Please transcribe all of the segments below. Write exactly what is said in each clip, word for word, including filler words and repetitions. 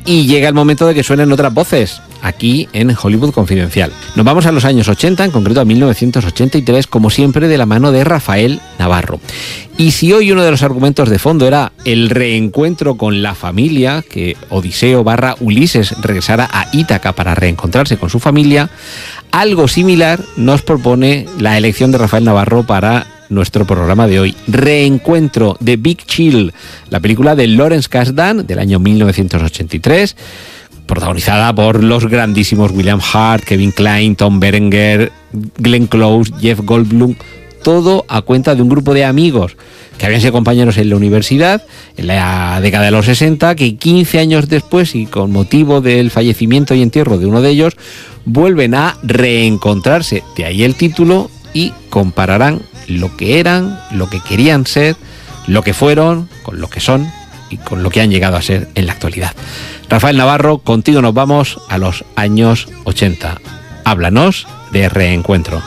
Y llega el momento de que suenen otras voces, aquí en Hollywood Confidencial. Nos vamos a los años ochenta, en concreto a mil novecientos ochenta y tres, como siempre de la mano de Rafael Navarro. Y si hoy uno de los argumentos de fondo era el reencuentro con la familia, que Odiseo barra Ulises regresara a Ítaca para reencontrarse con su familia, algo similar nos propone la elección de Rafael Navarro para nuestro programa de hoy. Reencuentro de Big Chill, la película de Lawrence Kasdan del año mil novecientos ochenta y tres, protagonizada por los grandísimos William Hurt, Kevin Kline, Tom Berenger, Glenn Close, Jeff Goldblum, todo a cuenta de un grupo de amigos que habían sido compañeros en la universidad en la década de los sesenta, que quince años después, y con motivo del fallecimiento y entierro de uno de ellos, vuelven a reencontrarse, de ahí el título, y compararán lo que eran, lo que querían ser, lo que fueron, con lo que son y con lo que han llegado a ser en la actualidad. Rafael Navarro, contigo nos vamos a los años ochenta. Háblanos de Reencuentro.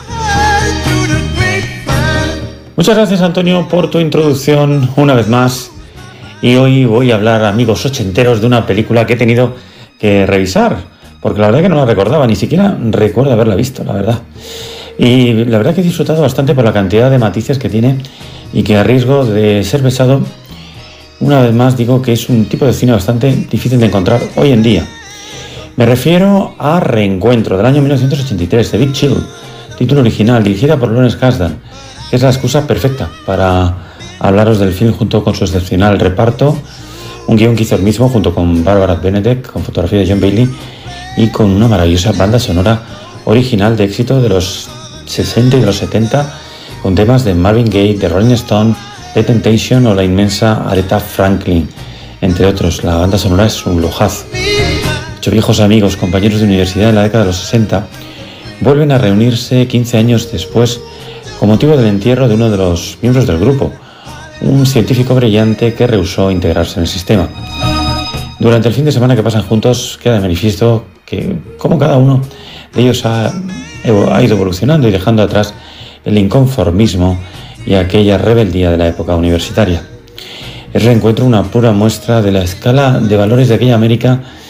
Muchas gracias, Antonio, por tu introducción una vez más. Y hoy voy a hablar, amigos ochenteros, de una película que he tenido que revisar, porque la verdad que no la recordaba, ni siquiera recuerdo haberla visto, la verdad. Y la verdad que he disfrutado bastante por la cantidad de matices que tiene, y que a riesgo de ser pesado, una vez más digo que es un tipo de cine bastante difícil de encontrar hoy en día. Me refiero a Reencuentro, del año mil novecientos ochenta y tres, de Big Chill, título original, dirigida por Lawrence Kasdan, que es la excusa perfecta para hablaros del film junto con su excepcional reparto, un guión que hizo él mismo junto con Barbara Benedek, con fotografía de John Bailey y con una maravillosa banda sonora original de éxito de los sesenta y de los setenta, con temas de Marvin Gaye, de Rolling Stone, The Temptation o la inmensa Aretha Franklin, entre otros. La banda sonora es un lujazo. Ocho viejos amigos, compañeros de universidad en la década de los sesenta, vuelven a reunirse quince años después con motivo del entierro de uno de los miembros del grupo, un científico brillante que rehusó integrarse en el sistema. Durante el fin de semana que pasan juntos, queda de manifiesto que como cada uno de ellos ha, ha ido evolucionando y dejando atrás el inconformismo y aquella rebeldía de la época universitaria. El Reencuentro, una pura muestra de la escala de valores de aquella América